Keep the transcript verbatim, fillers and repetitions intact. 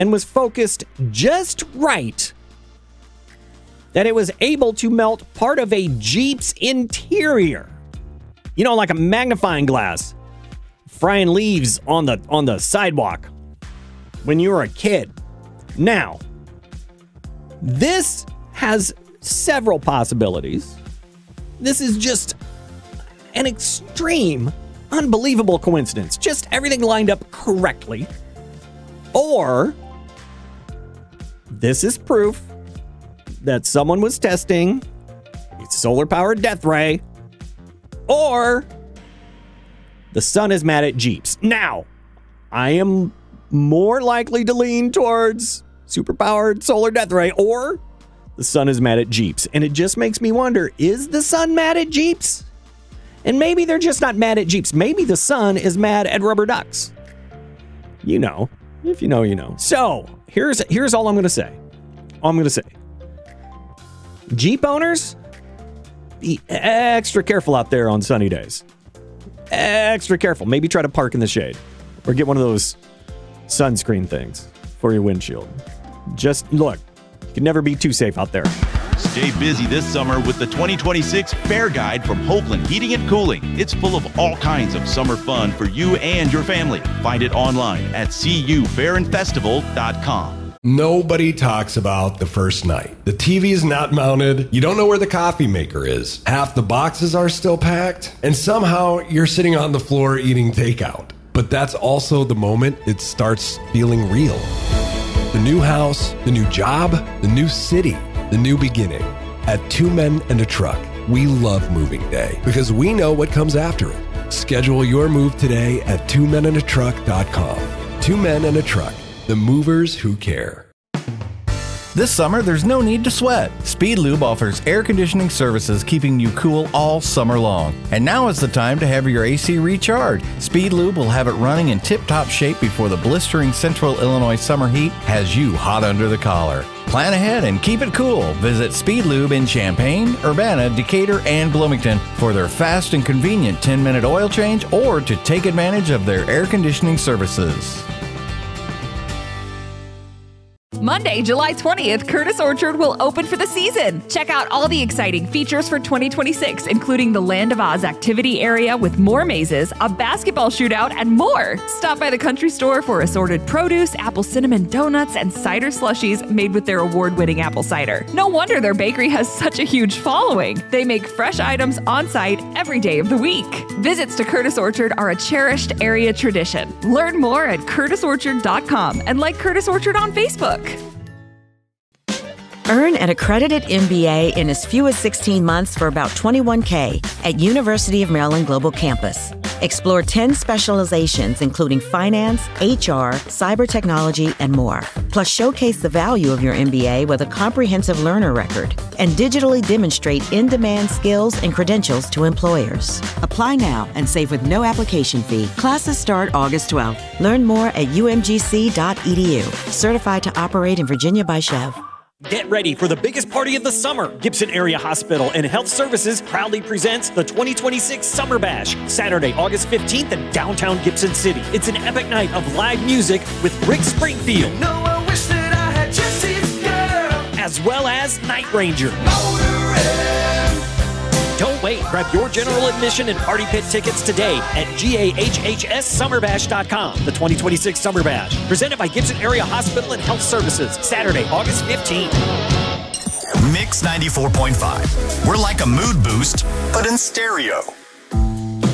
and was focused just right that it was able to melt part of a Jeep's interior. You know, like a magnifying glass frying leaves on the on the sidewalk when you were a kid. Now, this has several possibilities. This is just an extreme, unbelievable coincidence. Just everything lined up correctly. Or this is proof that someone was testing a solar-powered death ray. Or the sun is mad at Jeeps. Now, I am more likely to lean towards superpowered solar death ray, or the sun is mad at Jeeps. And it just makes me wonder, is the sun mad at Jeeps? And maybe they're just not mad at Jeeps. Maybe the sun is mad at rubber ducks. You know. If you know, you know. So, here's here's all I'm going to say. All I'm going to say. Jeep owners, be extra careful out there on sunny days. Extra careful. Maybe try to park in the shade. Or get one of those sunscreen things for your windshield. Just look. You can never be too safe out there. Stay busy this summer with the twenty twenty-six Fair Guide from Hoagland Heating and Cooling. It's full of all kinds of summer fun for you and your family. Find it online at c u fair and festival dot com. Nobody talks about the first night. The T V is not mounted. You don't know where the coffee maker is. Half the boxes are still packed. And somehow you're sitting on the floor eating takeout. But that's also the moment it starts feeling real. The new house, the new job, the new city, the new beginning. At Two Men and a Truck, we love moving day because we know what comes after it. Schedule your move today at two men and a truck dot com. Two Men and a Truck, the movers who care. This summer, there's no need to sweat. Speed Lube offers air conditioning services keeping you cool all summer long. And now is the time to have your A C recharged. Speed Lube will have it running in tip-top shape before the blistering Central Illinois summer heat has you hot under the collar. Plan ahead and keep it cool. Visit Speed Lube in Champaign, Urbana, Decatur, and Bloomington for their fast and convenient ten-minute oil change or to take advantage of their air conditioning services. Monday, July twentieth, Curtis Orchard will open for the season. Check out all the exciting features for twenty twenty-six, including the Land of Oz activity area with more mazes, a basketball shootout, and more. Stop by the country store for assorted produce, apple cinnamon donuts, and cider slushies made with their award-winning apple cider. No wonder their bakery has such a huge following. They make fresh items on site every day of the week. Visits to Curtis Orchard are a cherished area tradition. Learn more at curtis orchard dot com and like Curtis Orchard on Facebook. Earn an accredited M B A in as few as sixteen months for about twenty-one thousand dollars at University of Maryland Global Campus. Explore ten specializations including finance, H R, cyber technology, and more. Plus showcase the value of your M B A with a comprehensive learner record and digitally demonstrate in-demand skills and credentials to employers. Apply now and save with no application fee. Classes start August twelfth. Learn more at u m g c dot e d u. Certified to operate in Virginia by Chev. Get ready for the biggest party of the summer. Gibson Area Hospital and Health Services proudly presents the twenty twenty-six Summer Bash, Saturday, August fifteenth in downtown Gibson City. It's an epic night of live music with Rick Springfield, You know, I wish that I had Jesse's girl. as well as Night Ranger. Motoring. Don't wait. Grab your general admission and party pit tickets today at G A H H S summer bash dot com. The twenty twenty-six Summer Bash, presented by Gibson Area Hospital and Health Services, Saturday, August fifteenth. Mix ninety-four point five. We're like a mood boost, but in stereo.